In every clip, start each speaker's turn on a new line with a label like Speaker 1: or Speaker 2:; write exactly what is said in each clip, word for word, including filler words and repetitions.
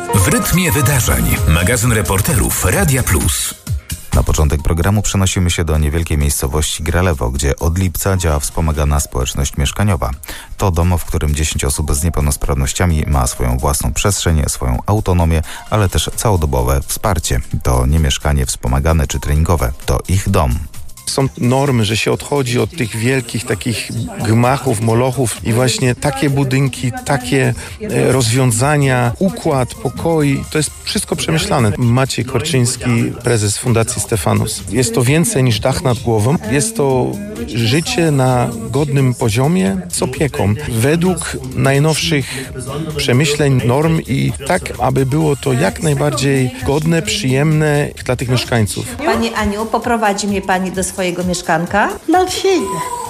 Speaker 1: W rytmie wydarzeń. Magazyn reporterów Radia Plus.
Speaker 2: Na początek programu przenosimy się do niewielkiej miejscowości Gralewo, gdzie od lipca działa wspomagana społeczność mieszkaniowa. To dom, w którym dziesięć osób z niepełnosprawnościami ma swoją własną przestrzeń, swoją autonomię, ale też całodobowe wsparcie. To nie mieszkanie wspomagane czy treningowe, to ich dom.
Speaker 3: Są normy, że się odchodzi od tych wielkich takich gmachów, molochów i właśnie takie budynki, takie e, rozwiązania, układ, pokoi, to jest wszystko przemyślane. Maciej Korczyński, prezes Fundacji Stefanus. Jest to więcej niż dach nad głową. Jest to życie na godnym poziomie z opieką, według najnowszych przemyśleń, norm i tak, aby było to jak najbardziej godne, przyjemne dla tych mieszkańców.
Speaker 4: Pani Aniu, poprowadzi mnie pani do swojego mieszkanka?
Speaker 5: No przyjdę.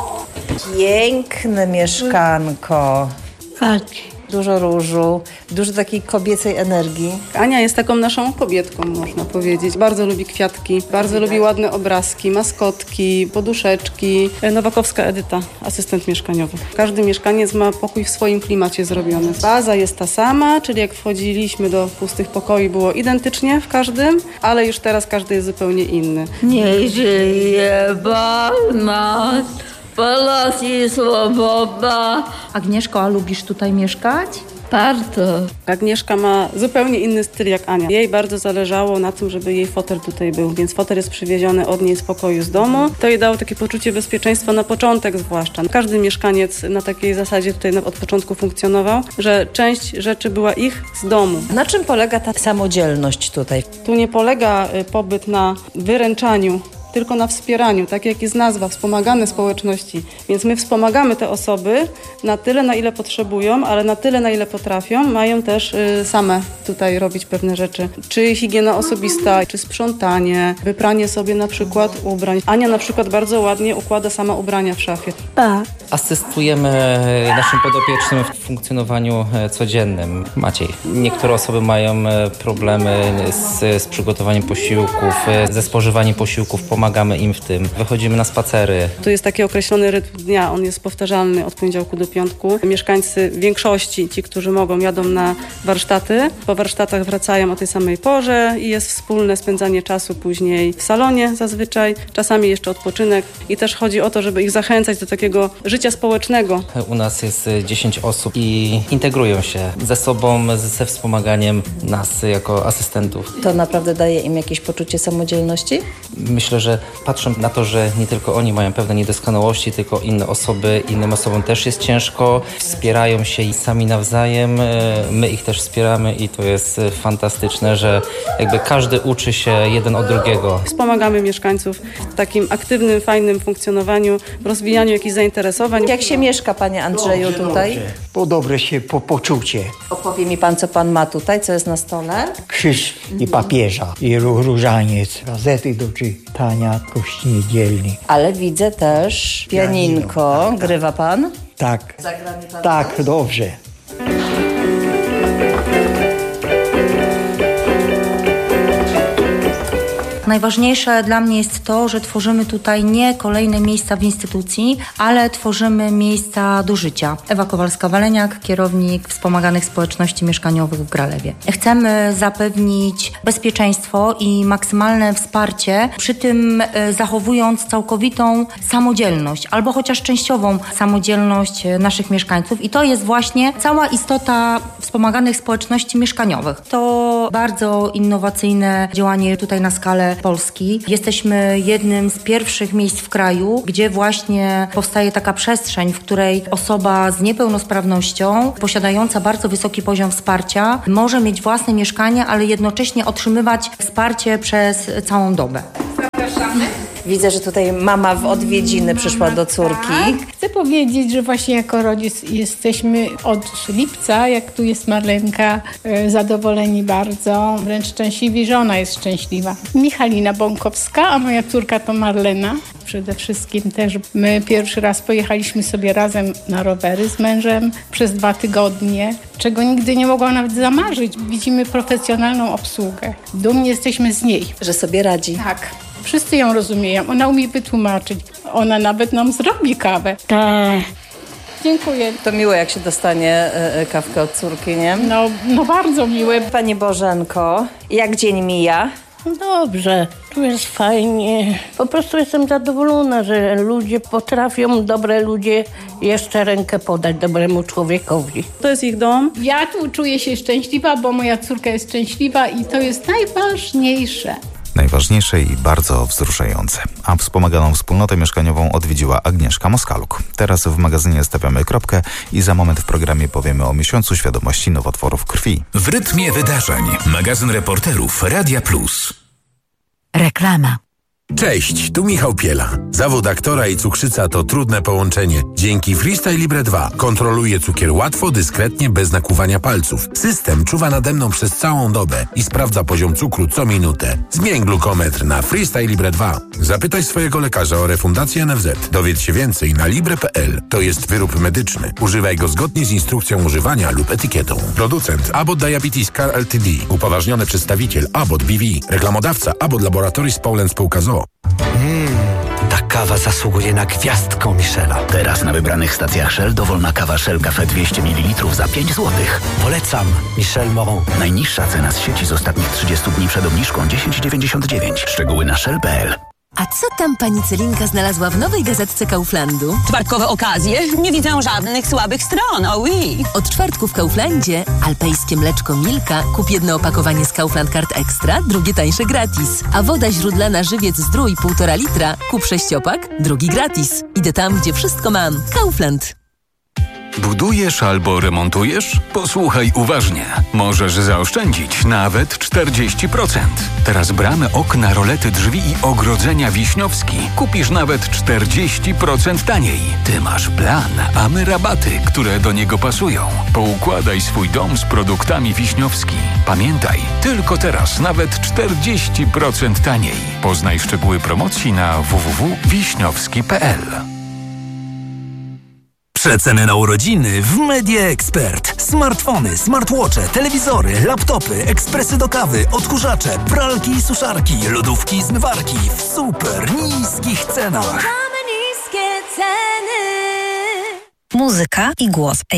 Speaker 4: Piękne mieszkanko.
Speaker 5: Chodź.
Speaker 4: Dużo różu, dużo takiej kobiecej energii.
Speaker 6: Ania jest taką naszą kobietką, można powiedzieć. Bardzo lubi kwiatki, bardzo lubi ładne obrazki, maskotki, poduszeczki. Nowakowska Edyta, asystent mieszkaniowy. Każdy mieszkaniec ma pokój w swoim klimacie zrobiony. Baza jest ta sama, czyli jak wchodziliśmy do pustych pokoi, było identycznie w każdym, ale już teraz każdy jest zupełnie inny.
Speaker 5: Nie żyje wolność, wolność i swoboda.
Speaker 4: Agnieszko, a lubisz tutaj mieszkać?
Speaker 5: Bardzo.
Speaker 6: Agnieszka ma zupełnie inny styl jak Ania. Jej bardzo zależało na tym, żeby jej fotel tutaj był, więc fotel jest przywieziony od niej z pokoju z domu. To jej dało takie poczucie bezpieczeństwa na początek zwłaszcza. Każdy mieszkaniec na takiej zasadzie tutaj od początku funkcjonował, że część rzeczy była ich z domu.
Speaker 4: Na czym polega ta samodzielność tutaj?
Speaker 6: Tu nie polega pobyt na wyręczaniu, tylko na wspieraniu, tak jak jest nazwa, wspomagane społeczności. Więc my wspomagamy te osoby na tyle, na ile potrzebują, ale na tyle, na ile potrafią, mają też y, same tutaj robić pewne rzeczy. Czy higiena osobista, czy sprzątanie, wypranie sobie na przykład ubrań. Ania na przykład bardzo ładnie układa sama ubrania w szafie.
Speaker 5: A.
Speaker 7: Asystujemy naszym podopiecznym w funkcjonowaniu codziennym. Maciej, niektóre osoby mają problemy z, z przygotowaniem posiłków, ze spożywaniem posiłków, pomagamy im w tym. Wychodzimy na spacery.
Speaker 6: Tu jest taki określony rytm dnia, on jest powtarzalny od poniedziałku do piątku. Mieszkańcy w większości, ci, którzy mogą, jadą na warsztaty. Po warsztatach wracają o tej samej porze i jest wspólne spędzanie czasu później w salonie zazwyczaj. Czasami jeszcze odpoczynek i też chodzi o to, żeby ich zachęcać do takiego życia społecznego.
Speaker 7: U nas jest dziesięć osób i integrują się ze sobą, ze wspomaganiem nas jako asystentów.
Speaker 4: To naprawdę daje im jakieś poczucie samodzielności?
Speaker 7: Myślę, że patrzą na to, że nie tylko oni mają pewne niedoskonałości, tylko inne osoby, innym osobom też jest ciężko, wspierają się i sami nawzajem, my ich też wspieramy i to jest fantastyczne, że jakby każdy uczy się jeden od drugiego.
Speaker 6: Wspomagamy mieszkańców w takim aktywnym, fajnym funkcjonowaniu, w rozwijaniu jakichś zainteresowań.
Speaker 4: Jak się mieszka, panie Andrzeju,
Speaker 8: dobrze,
Speaker 4: tutaj?
Speaker 8: Dobrze. Po dobre się po poczucie.
Speaker 4: Opowie mi pan, co pan ma tutaj, co jest na stole?
Speaker 8: Krzyż i papieża, i ró- różaniec, gazety do czytania, kości niedzielny.
Speaker 4: Ale widzę też pianinko. Grywa pan?
Speaker 8: Tak,
Speaker 4: Zagra mi pan
Speaker 8: tak,
Speaker 4: coś?
Speaker 8: dobrze.
Speaker 9: Najważniejsze dla mnie jest to, że tworzymy tutaj nie kolejne miejsca w instytucji, ale tworzymy miejsca do życia. Ewa Kowalska-Waleniak, kierownik wspomaganych społeczności mieszkaniowych w Gralewie. Chcemy zapewnić bezpieczeństwo i maksymalne wsparcie, przy tym zachowując całkowitą samodzielność, albo chociaż częściową samodzielność naszych mieszkańców. I to jest właśnie cała istota wspomaganych społeczności mieszkaniowych. To bardzo innowacyjne działanie tutaj na skalę Polski. Jesteśmy jednym z pierwszych miejsc w kraju, gdzie właśnie powstaje taka przestrzeń, w której osoba z niepełnosprawnością, posiadająca bardzo wysoki poziom wsparcia, może mieć własne mieszkanie, ale jednocześnie otrzymywać wsparcie przez całą dobę.
Speaker 4: Zapraszamy. Widzę, że tutaj mama w odwiedziny przyszła do córki.
Speaker 10: Tak. Chcę powiedzieć, że właśnie jako rodzic jesteśmy od lipca, jak tu jest Marlenka, zadowoleni bardzo, wręcz szczęśliwi, że ona jest szczęśliwa. Michalina Bąkowska, a moja córka to Marlena. Przede wszystkim też my pierwszy raz pojechaliśmy sobie razem na rowery z mężem przez dwa tygodnie, czego nigdy nie mogłam nawet zamarzyć. Widzimy profesjonalną obsługę. Dumni jesteśmy z niej.
Speaker 4: Że sobie radzi.
Speaker 10: Tak. Wszyscy ją rozumieją. Ona umie wytłumaczyć. Ona nawet nam zrobi kawę.
Speaker 5: Tak.
Speaker 10: Dziękuję.
Speaker 4: To miłe, jak się dostanie y, kawkę od córki, nie?
Speaker 10: No, no bardzo miłe.
Speaker 4: Pani Bożenko, jak dzień mija?
Speaker 5: Dobrze, tu jest fajnie. Po prostu jestem zadowolona, że ludzie potrafią, dobre ludzie, jeszcze rękę podać dobremu człowiekowi.
Speaker 6: To jest ich dom.
Speaker 10: Ja tu czuję się szczęśliwa, bo moja córka jest szczęśliwa i to jest najważniejsze.
Speaker 2: Najważniejsze i bardzo wzruszające. A wspomaganą wspólnotę mieszkaniową odwiedziła Agnieszka Moskaluk. Teraz w magazynie stawiamy kropkę i za moment w programie powiemy o miesiącu świadomości nowotworów krwi.
Speaker 1: W rytmie wydarzeń. Magazyn reporterów Radia Plus.
Speaker 11: Reklama.
Speaker 12: Cześć, tu Michał Piela. Zawód aktora i cukrzyca to trudne połączenie. Dzięki Freestyle Libre dwa kontroluję cukier łatwo, dyskretnie, bez nakłuwania palców. System czuwa nade mną przez całą dobę i sprawdza poziom cukru co minutę. Zmień glukometr na Freestyle Libre dwa. Zapytaj swojego lekarza o refundację N F Z. Dowiedz się więcej na libre kropka p l. To jest wyrób medyczny. Używaj go zgodnie z instrukcją używania lub etykietą. Producent Abbott Diabetes Care Ltd. Upoważniony przedstawiciel Abbott B V. Reklamodawca Abbott Laboratories Poland Spółka z o o.
Speaker 13: Mmm, ta kawa zasługuje na gwiazdkę Michela.
Speaker 14: Teraz na wybranych stacjach Shell dowolna kawa Shell Cafe dwieście mililitrów za pięć złotych.
Speaker 13: Polecam Michel Moron.
Speaker 14: Najniższa cena z sieci z ostatnich trzydziestu dni przed obniżką dziesięć dziewięćdziesiąt dziewięć. Szczegóły na shell kropka p l.
Speaker 11: A co tam pani Celinka znalazła w nowej gazetce Kauflandu?
Speaker 15: Czwartkowe okazje? Nie widzę żadnych słabych stron, oh oui.
Speaker 11: Od czwartku w Kauflandzie alpejskie mleczko Milka, kup jedno opakowanie z Kaufland Card Extra, drugie tańsze gratis. A woda źródlana Żywiec Zdrój półtora litra, kup sześciopak, drugi gratis. Idę tam, gdzie wszystko mam. Kaufland.
Speaker 1: Budujesz albo remontujesz? Posłuchaj uważnie. Możesz zaoszczędzić nawet czterdzieści procent. Teraz bramy, okna, rolety, drzwi i ogrodzenia Wiśniowski kupisz nawet czterdzieści procent taniej. Ty masz plan, a my rabaty, które do niego pasują. Poukładaj swój dom z produktami Wiśniowski. Pamiętaj, tylko teraz nawet czterdzieści procent taniej. Poznaj szczegóły promocji na w w w kropka wiśniowski kropka p l.
Speaker 16: Przeceny na urodziny w Media Expert. Smartfony, smartwatche, telewizory, laptopy, ekspresy do kawy, odkurzacze, pralki i suszarki, lodówki i zmywarki w super niskich cenach.
Speaker 17: Mamy niskie ceny.
Speaker 18: Muzyka i głos